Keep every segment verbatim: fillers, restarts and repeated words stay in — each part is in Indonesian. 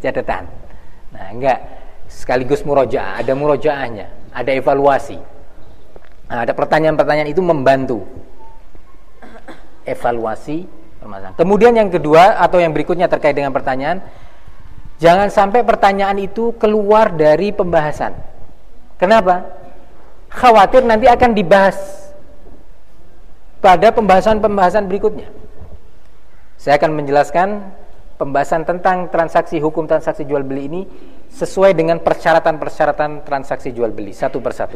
catatan. Nah, enggak sekaligus murojaah, ada murojaahnya, ada evaluasi. Nah, ada pertanyaan-pertanyaan itu membantu evaluasi permasalahan. Kemudian yang kedua atau yang berikutnya terkait dengan pertanyaan, jangan sampai pertanyaan itu keluar dari pembahasan. Kenapa? Khawatir nanti akan dibahas pada pembahasan-pembahasan berikutnya. Saya akan menjelaskan pembahasan tentang transaksi hukum transaksi jual beli ini sesuai dengan persyaratan-persyaratan transaksi jual beli satu persatu.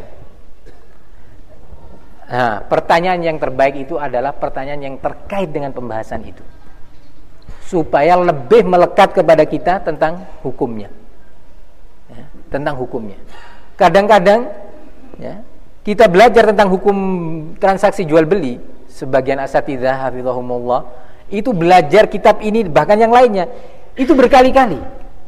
Nah, pertanyaan yang terbaik itu adalah pertanyaan yang terkait dengan pembahasan itu, supaya lebih melekat kepada kita tentang hukumnya, ya, tentang hukumnya. Kadang-kadang, ya, kita belajar tentang hukum transaksi jual beli, sebagian asatidzah hafizahumullah itu belajar kitab ini bahkan yang lainnya itu berkali-kali,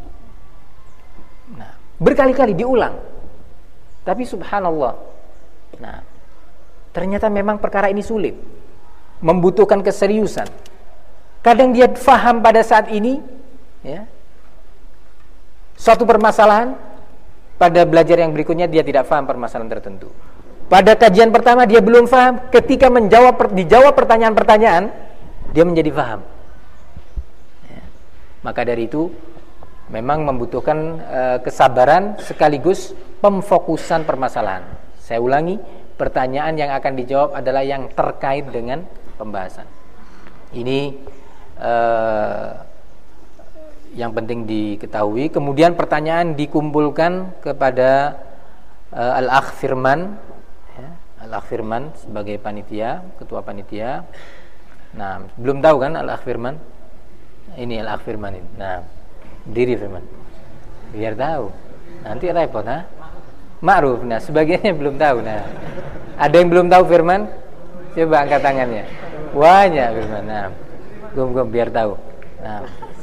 nah, berkali-kali diulang. Tapi subhanallah, nah, ternyata memang perkara ini sulit, membutuhkan keseriusan. Kadang dia faham pada saat ini, ya, suatu permasalahan, pada belajar yang berikutnya dia tidak faham permasalahan tertentu. Pada kajian pertama dia belum faham, ketika menjawab dijawab pertanyaan-pertanyaan dia menjadi faham. Ya. Maka dari itu memang membutuhkan e, kesabaran sekaligus pemfokusan permasalahan. Saya ulangi, pertanyaan yang akan dijawab adalah yang terkait dengan pembahasan. Ini eh, yang penting diketahui. Kemudian pertanyaan dikumpulkan kepada eh, Al-Akh Firman, ya, Al-Akh Firman sebagai panitia, ketua panitia. Nah, belum tahu kan Al-Akh Firman? Ini Al-Akh Firman ini. Nah, diri Firman. Biar tahu. Nanti repot, ha? Ma'ruf. Nah, sebagiannya belum tahu. Nah, ada yang belum tahu Firman? Coba angkat tangannya. Banyak Firman. Nah, gum-gum biar tahu. Nah.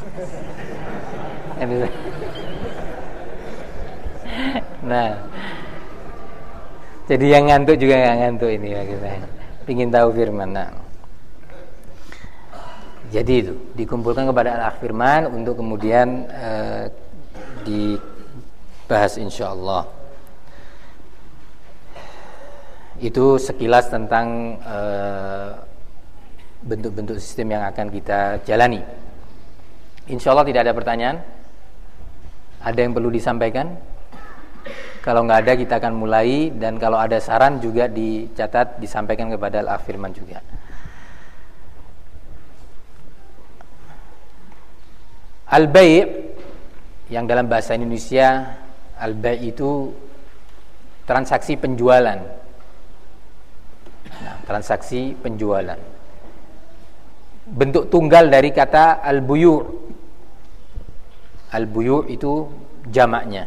Nah. Jadi yang ngantuk juga enggak ngantuk ini kita. Pengin tahu Firman. Nah. Jadi itu dikumpulkan kepada Al-Akh Firman untuk kemudian eh, dibahas insyaallah. Itu sekilas tentang uh, bentuk-bentuk sistem yang akan kita jalani. Insya Allah tidak ada pertanyaan. Ada yang perlu disampaikan? Kalau nggak ada kita akan mulai, dan kalau ada saran juga dicatat, disampaikan kepada Al-Akh Firman juga. Al-Bai' yang dalam bahasa Indonesia Al-Bai' itu transaksi penjualan. Nah, transaksi penjualan. Bentuk tunggal dari kata al-buyu'. Al-buyu' itu jamaknya.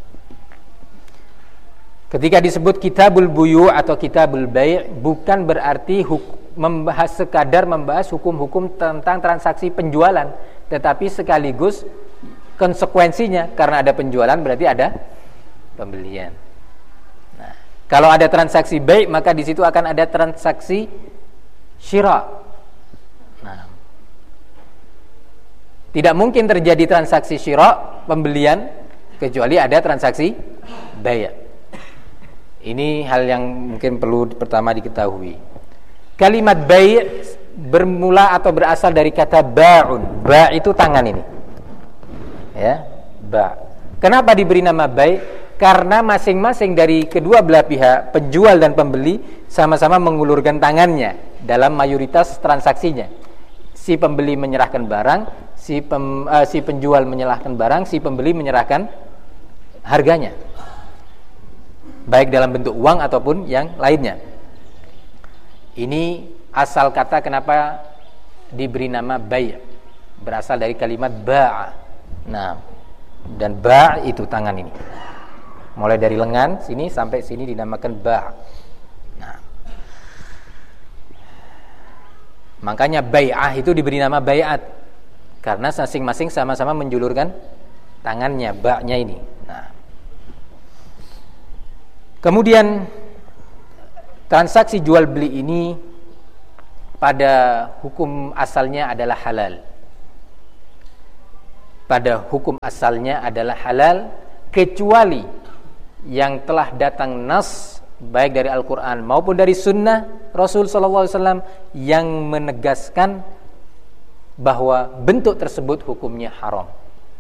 Ketika disebut kitabul buyu' atau kitabul bai' bukan berarti huk- membahas sekadar membahas hukum-hukum tentang transaksi penjualan, tetapi sekaligus konsekuensinya, karena ada penjualan berarti ada pembelian. Kalau ada transaksi bai', maka di situ akan ada transaksi syira. Nah, tidak mungkin terjadi transaksi syira, pembelian, kecuali ada transaksi bai'. Ini hal yang mungkin perlu pertama diketahui. Kalimat bai' bermula atau berasal dari kata ba'un. Ba' itu tangan ini. Ya, ba'. Kenapa diberi nama bai'? Karena masing-masing dari kedua belah pihak, penjual dan pembeli, sama-sama mengulurkan tangannya dalam mayoritas transaksinya. Si pembeli menyerahkan barang, si, pem, uh, si penjual menyerahkan barang, si pembeli menyerahkan harganya, baik dalam bentuk uang ataupun yang lainnya. Ini asal kata kenapa diberi nama bai', berasal dari kalimat ba'a. Nah, dan ba' itu tangan ini. Mulai dari lengan sini sampai sini dinamakan ba'. Nah, makanya bai'ah itu diberi nama bai'at, karena masing-masing sama-sama menjulurkan tangannya, ba'nya ini. Nah, kemudian transaksi jual beli ini pada hukum asalnya adalah halal. pada hukum asalnya adalah halal, kecuali yang telah datang nas baik dari Al-Quran maupun dari sunnah Rasul sallallahu alaihi wasallam yang menegaskan bahwa bentuk tersebut hukumnya haram.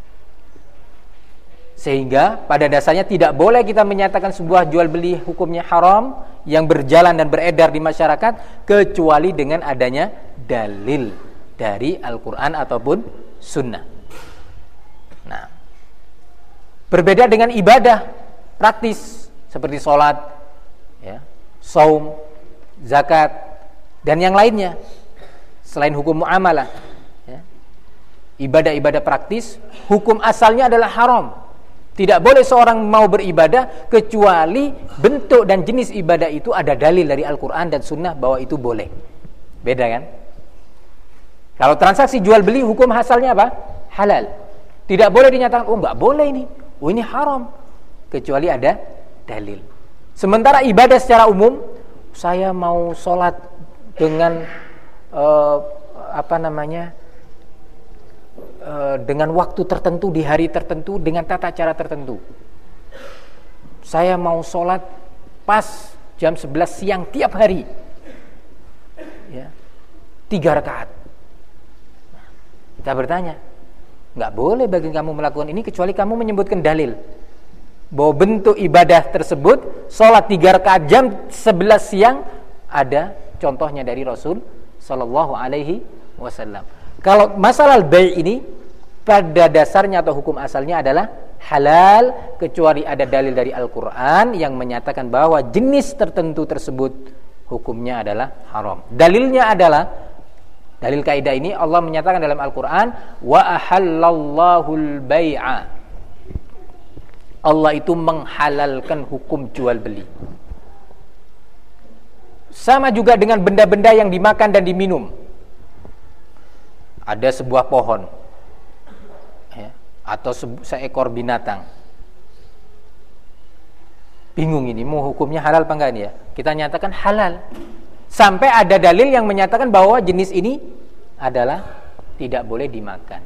Sehingga pada dasarnya tidak boleh kita menyatakan sebuah jual beli hukumnya haram yang berjalan dan beredar di masyarakat kecuali dengan adanya dalil dari Al-Quran ataupun sunnah. Nah, berbeda dengan ibadah praktis seperti sholat, ya, saum, zakat, dan yang lainnya selain hukum muamalah, ya. Ibadah-ibadah praktis hukum asalnya adalah haram. Tidak boleh seorang mau beribadah kecuali bentuk dan jenis ibadah itu ada dalil dari Al-Quran dan sunnah bahwa itu boleh. Beda kan? Kalau transaksi jual beli hukum asalnya apa? Halal. Tidak boleh dinyatakan, oh nggak boleh ini, oh ini haram, kecuali ada dalil. Sementara ibadah secara umum, saya mau sholat dengan uh, apa namanya, uh, dengan waktu tertentu di hari tertentu dengan tata cara tertentu. Saya mau sholat pas jam sebelas siang tiap hari, ya, tiga rakaat. Kita bertanya, nggak boleh bagi kamu melakukan ini kecuali kamu menyebutkan dalil bahwa bentuk ibadah tersebut sholat tiga rakaat jam sebelas siang ada contohnya dari Rasul Sallallahu Alaihi Wasallam. Kalau masalah bai' ini pada dasarnya atau hukum asalnya adalah halal kecuali ada dalil dari Al-Quran yang menyatakan bahwa jenis tertentu tersebut hukumnya adalah haram. Dalilnya adalah dalil kaidah ini Allah menyatakan dalam Al-Quran, wa ahallallahul bai'a. Allah itu menghalalkan hukum jual beli. Sama juga dengan benda-benda yang dimakan dan diminum. Ada sebuah pohon, ya, atau se- seekor binatang. Bingung ini, mau hukumnya halal apa enggak ini ya? Kita nyatakan halal. Sampai ada dalil yang menyatakan bahwa jenis ini adalah tidak boleh dimakan.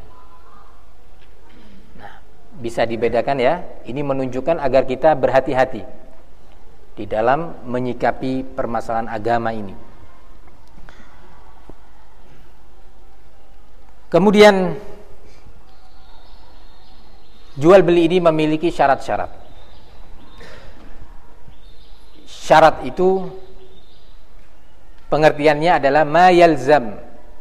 Nah, bisa dibedakan ya. Ini menunjukkan agar kita berhati-hati di dalam menyikapi permasalahan agama ini. Kemudian jual beli ini memiliki syarat-syarat. Syarat itu pengertiannya adalah ma yalzam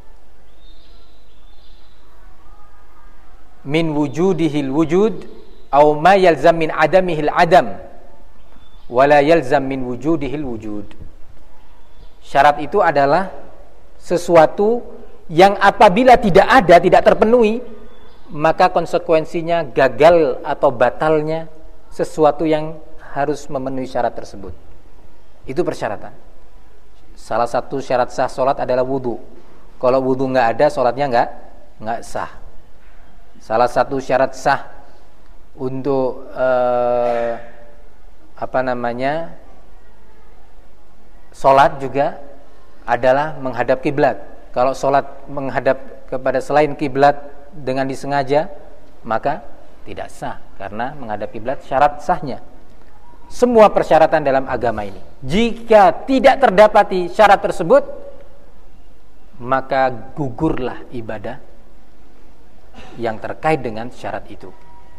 min wujudihil wujud atau ma yalzam min adamihil adam wala yalzam min wujudihil wujud. Syarat itu adalah sesuatu yang apabila tidak ada, tidak terpenuhi, maka konsekuensinya gagal atau batalnya sesuatu yang harus memenuhi syarat tersebut. Itu persyaratan. Salah satu syarat sah sholat adalah wudu. Kalau wudu nggak ada, sholatnya nggak nggak sah. Salah satu syarat sah untuk eh, apa namanya sholat juga adalah menghadap kiblat. Kalau sholat menghadap kepada selain kiblat dengan disengaja, maka tidak sah karena menghadap kiblat syarat sahnya. Semua persyaratan dalam agama ini, jika tidak terdapati syarat tersebut, maka gugurlah ibadah yang terkait dengan syarat itu.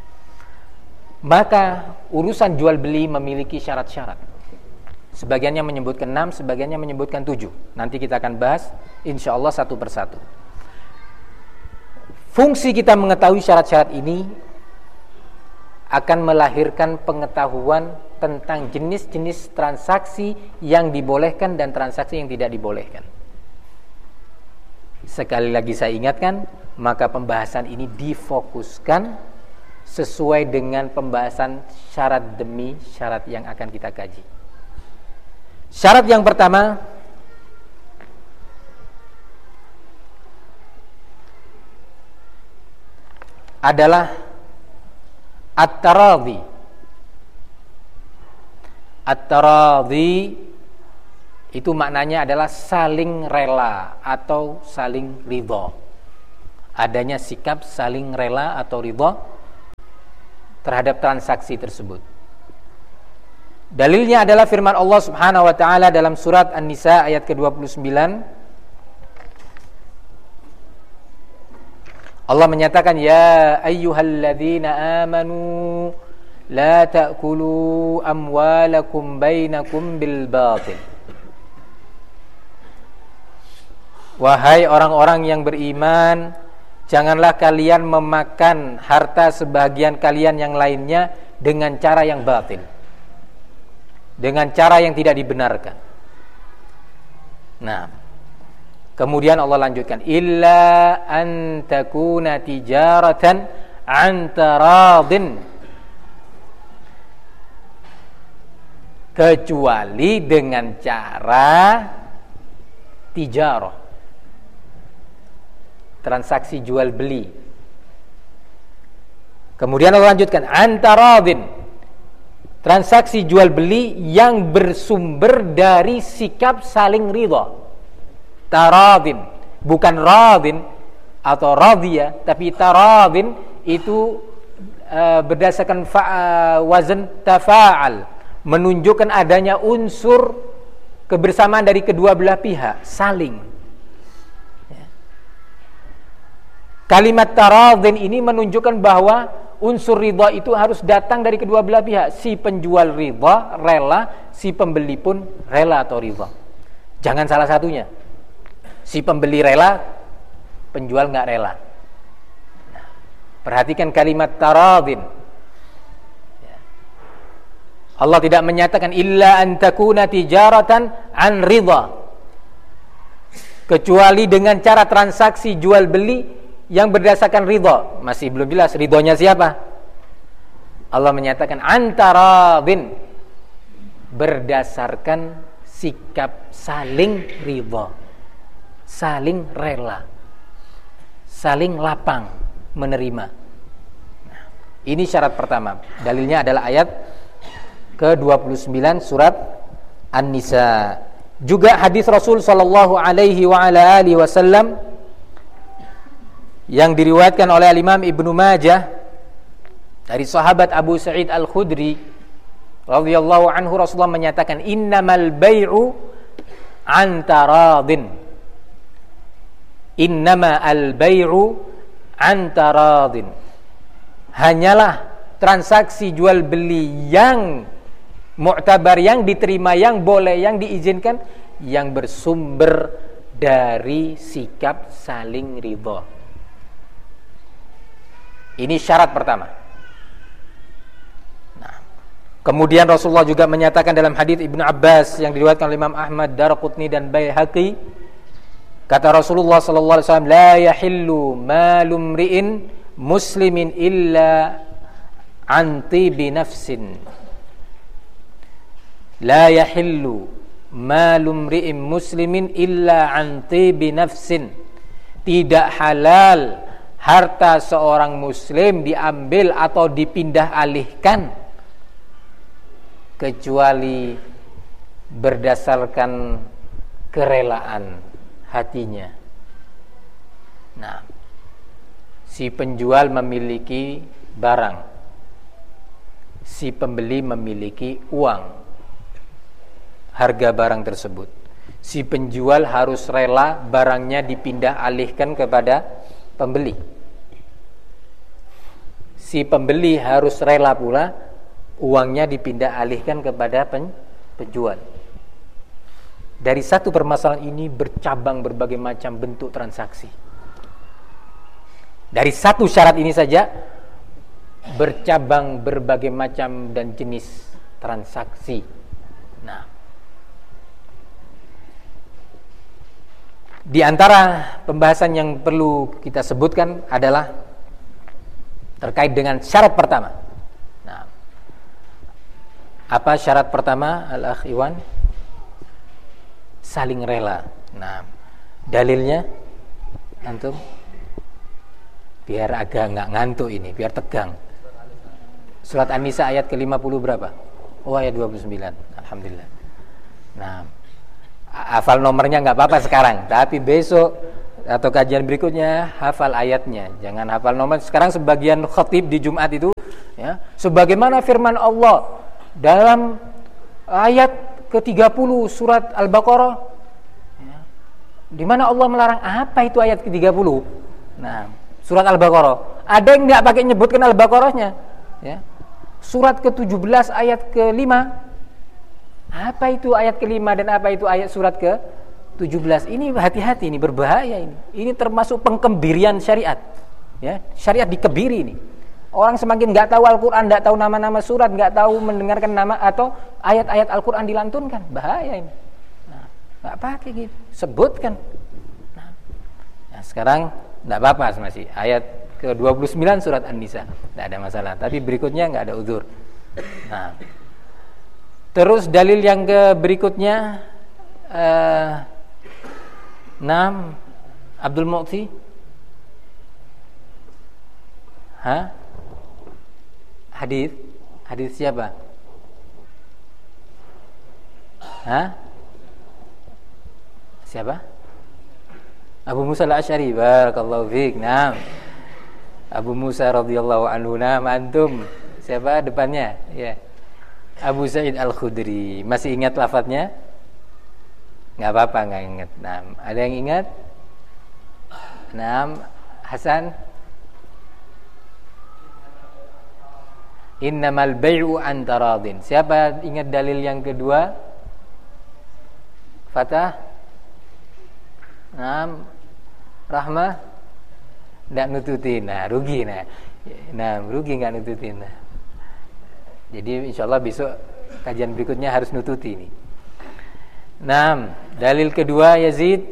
Maka urusan jual beli memiliki syarat-syarat. Sebagiannya menyebutkan enam, sebagiannya menyebutkan tujuh. Nanti kita akan bahas insya Allah satu persatu. Fungsi kita mengetahui syarat-syarat ini akan melahirkan pengetahuan tentang jenis-jenis transaksi yang dibolehkan dan transaksi yang tidak dibolehkan. Sekali lagi saya ingatkan, maka pembahasan ini difokuskan sesuai dengan pembahasan syarat demi syarat yang akan kita kaji. Syarat yang pertama adalah at-taradhi. At-taradhi itu maknanya adalah saling rela atau saling ridha. adanya sikap saling rela atau ridha terhadap transaksi tersebut. Dalilnya adalah firman Allah Subhanahu wa taala dalam surat An-Nisa ayat ke dua puluh sembilan. Allah menyatakan, ya ayyuhalladzina amanu la ta'kulu amwalakum bainakum bil batil. Wahai orang-orang yang beriman, janganlah kalian memakan harta sebagian kalian yang lainnya dengan cara yang batil, dengan cara yang tidak dibenarkan. Nah, kemudian Allah lanjutkan, illa an takuna tijaratan an taradin, kecuali dengan cara tijarah, transaksi jual beli. Kemudian Allah lanjutkan, an taradin, transaksi jual beli yang bersumber dari sikap saling ridha. Taradin, bukan radin atau radhiya, tapi taradin itu uh, berdasarkan fa- wazan tafa'al, menunjukkan adanya unsur kebersamaan dari kedua belah pihak, saling. Ya. Kalimat taradin ini menunjukkan bahwa unsur ridha itu harus datang dari kedua belah pihak. Si penjual ridha, rela, si pembeli pun rela atau ridha. Jangan salah satunya. Si pembeli rela, penjual nggak rela. Nah, perhatikan kalimat taradin. Ya. Allah tidak menyatakan illa an takuna tijaratan an ridha, kecuali dengan cara transaksi jual beli yang berdasarkan ridha. Masih belum jelas ridhonya siapa. Allah menyatakan antaradin, berdasarkan sikap saling ridha, saling rela, saling lapang menerima. Nah, ini syarat pertama. Dalilnya adalah ayat ke dua puluh sembilan surat An-Nisa. Juga hadis Rasul sallallahu alaihi wa ala alihi wasallam yang diriwayatkan oleh Imam Ibnu Majah dari sahabat Abu Sa'id Al-Khudri radhiyallahu anhu, Rasulullah menyatakan, innamal bai'u antaradin. Innama al-bai'u antaradin. Hanyalah transaksi jual beli yang mu'tabar, yang diterima, yang boleh, yang diizinkan, yang bersumber dari sikap saling ridha. Ini syarat pertama. Nah, kemudian Rasulullah juga menyatakan dalam hadis Ibnu Abbas yang diriwayatkan oleh Imam Ahmad, Daraqutni dan Baihaqi, kata Rasulullah sallallahu alaihi wasallam, la yahillu malu mri'in muslimin illa an tibi nafsin. La yahillu malu mri'in muslimin illa an tibi nafsin. Tidak halal harta seorang muslim diambil atau dipindah alihkan kecuali berdasarkan kerelaan hatinya. Nah, si penjual memiliki barang, si pembeli memiliki uang, harga barang tersebut. Si penjual harus rela barangnya dipindah alihkan kepada pembeli. Si pembeli harus rela pula uangnya dipindah alihkan kepada penjual. Dari satu permasalahan ini bercabang berbagai macam bentuk transaksi. Dari satu syarat ini saja bercabang berbagai macam dan jenis transaksi. Nah, di antara pembahasan yang perlu kita sebutkan adalah terkait dengan syarat pertama. Nah, apa syarat pertama, Al-Akh Iwan? Saling rela. Nah, dalilnya antum biar agak enggak ngantuk ini, biar tegang. Surat An-Nisa ayat ke lima puluh berapa? Oh, ayat dua puluh sembilan. Alhamdulillah. Nah, hafal nomornya enggak apa-apa sekarang, tapi besok atau kajian berikutnya hafal ayatnya, jangan hafal nomor. Sekarang sebagian khatib di Jumat itu ya, sebagaimana firman Allah dalam ayat ke tiga puluh surat Al-Baqarah ya, di mana Allah melarang. Apa itu ayat ke tiga puluh? Nah, surat Al-Baqarah. Ada yang enggak pakai nyebutkan Al-Baqarahnya ya. Surat ke tujuh belas ayat ke lima. Apa itu ayat ke lima dan apa itu ayat surat ke tujuh belas? Ini hati-hati, ini berbahaya ini. Ini termasuk pengkebirian syariat. Ya, syariat dikebiri ini. Orang semakin enggak tahu Al-Qur'an, enggak tahu nama-nama surat, enggak tahu mendengarkan nama atau ayat-ayat Al-Qur'an dilantunkan. Bahaya ini. Nah, enggak pakai gitu. Sebutkan. Nah, nah sekarang enggak apa-apa masih ayat ke dua puluh sembilan surat An-Nisa, tidak ada masalah. Tapi berikutnya nggak ada uzur. Nah, terus dalil yang ke berikutnya, uh, enam Abdul Mu'ti, hah? Hadis, hadis siapa? Hah? Siapa? Abu Musa Al-Asy'ari, barakallahu fiik. Naam. Abu Musa radhiyallahu anhu. Nama antum siapa depannya? Ya. Abu Sa'id Al-Khudri. Masih ingat lafadznya? Enggak apa-apa, enggak ingat. Nah, ada yang ingat? Naam, Hasan. Innamal bai'u an taradin. Siapa ingat dalil yang kedua? Fatah. Naam, Rahmah. Nggak nututin, nah rugi, nah, nah rugi nggak nututin. Nah. Jadi insya Allah besok kajian berikutnya harus nututi ini. Nah, dalil kedua Yazid,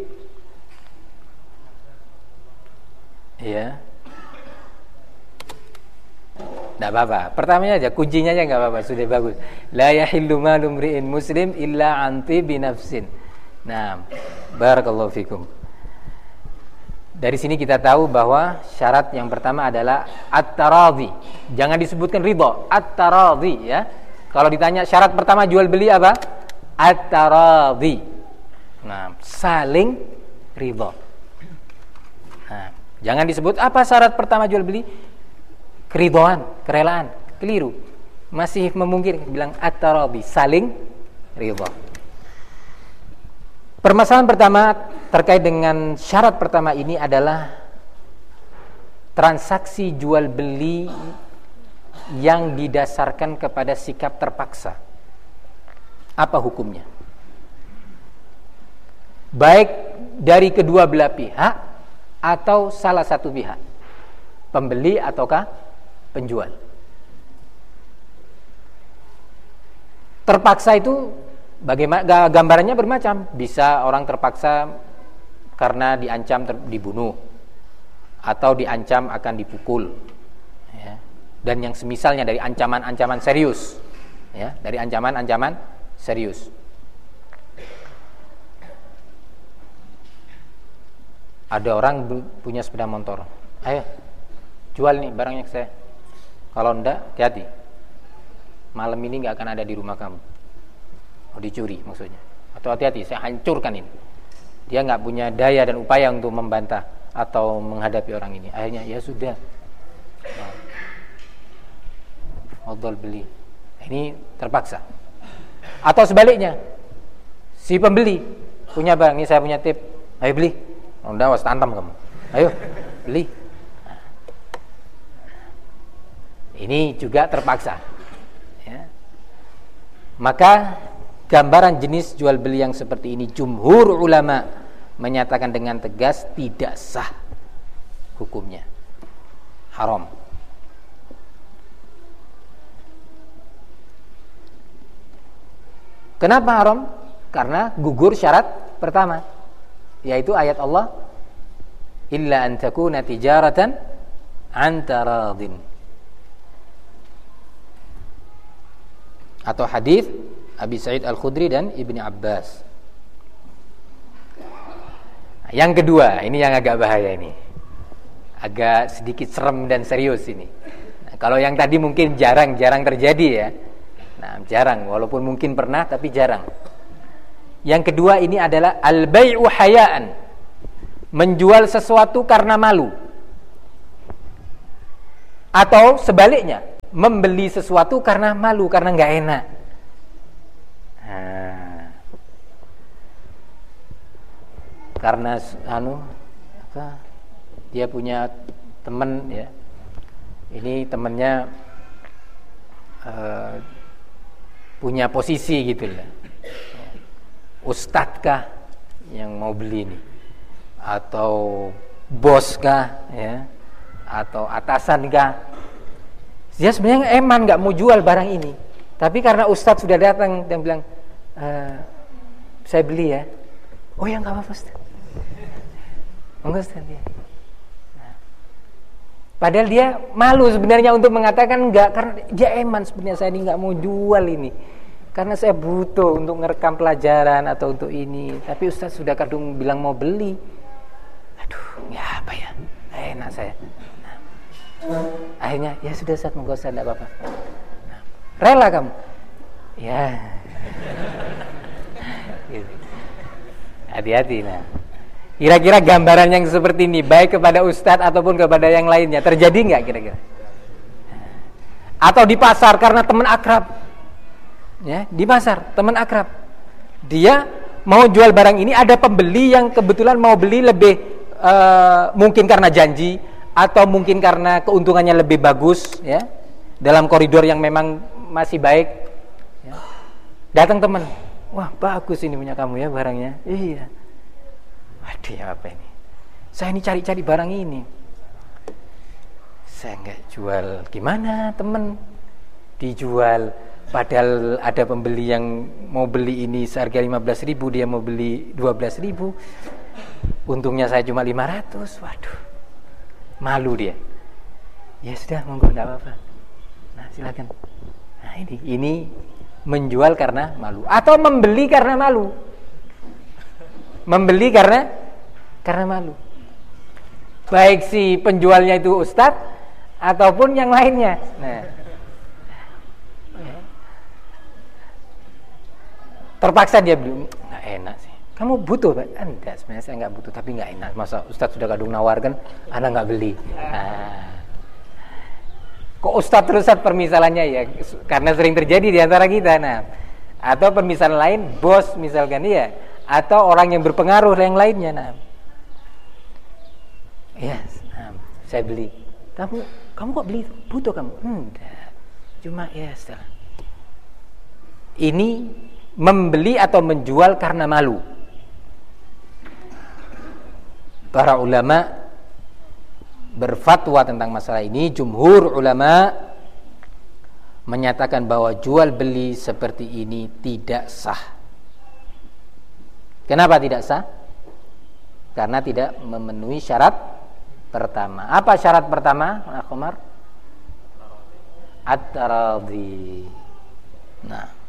ya, nggak apa-apa. Pertamanya aja, kuncinya aja nggak apa-apa, sudah bagus. La yahillu malu mri'in muslim illa anti binafsin. Nah, barakallahu fikum. Dari sini kita tahu bahwa syarat yang pertama adalah at-taradhi. Jangan disebutkan ridha, at-taradhi ya. Kalau ditanya syarat pertama jual beli apa? At-taradhi. Nah, saling ridha. Nah, jangan disebut apa syarat pertama jual beli? Keridhaan, kerelaan. Keliru. Masih memungkinkan bilang at-taradhi, saling ridha. Permasalahan pertama terkait dengan syarat pertama ini adalah transaksi jual beli yang didasarkan kepada sikap terpaksa. Apa hukumnya? Baik dari kedua belah pihak atau salah satu pihak, pembeli ataukah penjual. Terpaksa itu bagaimana? Gambarannya bermacam. Bisa orang terpaksa karena diancam ter- dibunuh atau diancam akan dipukul, ya. Dan yang semisalnya dari ancaman-ancaman serius, ya, dari ancaman-ancaman serius. Ada orang punya sepeda motor, ayo jual nih barangnya ke saya. Kalau enggak, hati-hati, malam ini nggak akan ada di rumah kamu. Oh, dicuri maksudnya. Atau hati-hati, saya hancurkan ini. Dia nggak punya daya dan upaya untuk membantah atau menghadapi orang ini. Akhirnya ya sudah, modal beli. Ini terpaksa. Atau sebaliknya, si pembeli punya barang, ini saya punya tip, ayo beli. Oh, udah was tantam kamu. Ayo beli. Ini juga terpaksa. Ya. Maka gambaran jenis jual beli yang seperti ini jumhur ulama menyatakan dengan tegas tidak sah hukumnya, haram. Kenapa haram? Karena gugur syarat pertama, yaitu ayat Allah, illa an takuna tijaratan an taradin, atau hadis Abi Sa'id Al-Khudri dan Ibni Abbas. Yang kedua, ini yang agak bahaya ini, agak sedikit serem dan serius ini. Nah, kalau yang tadi mungkin jarang-jarang terjadi ya, nah jarang, walaupun mungkin pernah tapi jarang. Yang kedua ini adalah al-bai'u hayaan, menjual sesuatu karena malu, atau sebaliknya membeli sesuatu karena malu, karena nggak enak. Nah, karena anu apa, dia punya teman ya, ini temannya uh, punya posisi gitu lah, ustadz kah yang mau beli ini, atau bos kah ya, atau atasan kah. Dia sebenarnya eman nggak mau jual barang ini, tapi karena ustadz sudah datang dan bilang, e, saya beli ya. Oh ya, nggak apa-apa ustadz, enggak ustadz ya. Nah, padahal dia malu sebenarnya untuk mengatakan enggak, karena dia eman sebenarnya, saya ini nggak mau jual ini karena saya butuh untuk ngerekam pelajaran atau untuk ini, tapi ustadz sudah kadung bilang mau beli. Aduh, ya apa ya, enak saya. Nah, akhirnya ya sudah Ustaz, monggo Ustaz, enggak apa-apa. Nah, rela kamu? Ya. Gitu. Hati-hati. Nah, kira-kira gambaran yang seperti ini baik kepada ustadz ataupun kepada yang lainnya terjadi nggak kira-kira? Atau di pasar karena teman akrab, ya, di pasar teman akrab, dia mau jual barang ini, ada pembeli yang kebetulan mau beli lebih uh, mungkin karena janji atau mungkin karena keuntungannya lebih bagus, ya, dalam koridor yang memang masih baik, ya. Datang teman, wah bagus ini punya kamu ya barangnya, iya. Waduh, ya apa ini? Saya ini cari-cari barang ini, saya nggak jual, gimana teman? Dijual, padahal ada pembeli yang mau beli ini seharga lima belas ribu, dia mau beli dua belas ribu, untungnya saya cuma lima ratus, waduh, malu dia. Ya sudah, monggo, enggak apa-apa. Nah, silakan. Nah, ini ini menjual karena malu atau membeli karena malu. Membeli karena karena malu. Baik si penjualnya itu ustadz ataupun yang lainnya. Nah, terpaksa dia beli, nggak enak sih. Kamu butuh, Pak? Enggak, sebenarnya saya nggak butuh, tapi nggak enak. Masa ustadz sudah kadung nawarkan, Anda nggak beli. Nah, kok ustadz terus permisalannya ya? Karena sering terjadi di antara kita. Nah, atau permisalan lain, bos misalkan ya, atau orang yang berpengaruh yang lainnya. Nah, ya, yes, nah, saya beli. Kamu, kamu kok beli? Butuh kamu? Enggak. Cuma ya setelah. Ini membeli atau menjual karena malu. Para ulama berfatwa tentang masalah ini. Jumhur ulama menyatakan bahwa jual beli seperti ini tidak sah. Kenapa tidak sah? Karena tidak memenuhi syarat pertama. Apa syarat pertama, Umar? At-taradhi. Nah,